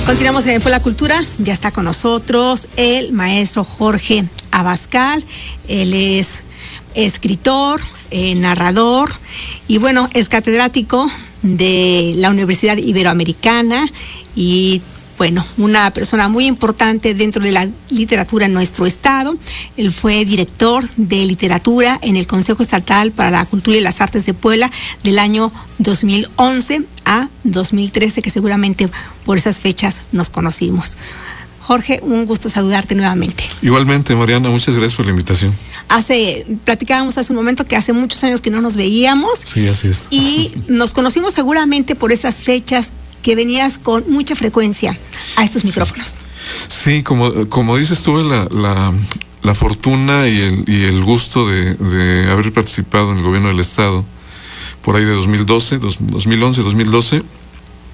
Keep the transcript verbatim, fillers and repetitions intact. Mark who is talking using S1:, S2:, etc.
S1: Continuamos en Fue la Cultura. Ya está con nosotros el maestro Jorge Abascal. Él es escritor, eh, narrador y bueno, es catedrático de la Universidad Iberoamericana y bueno, una persona muy importante dentro de la literatura en nuestro estado. Él fue director de literatura en el Consejo Estatal para la Cultura y las Artes de Puebla del año dos mil once a dos mil trece, que seguramente por esas fechas nos conocimos. Jorge, un gusto saludarte nuevamente.
S2: Igualmente, Mariana, muchas gracias por la invitación.
S1: Hace, platicábamos hace un momento que hace muchos años que no nos veíamos.
S2: Sí, así es.
S1: Y nos conocimos seguramente por esas fechas que venías con mucha frecuencia a estos micrófonos.
S2: Sí, como, como dices, tuve la, la, la fortuna y el, y el gusto de, de haber participado en el gobierno del estado por ahí de dos mil doce, dos mil once, dos mil doce,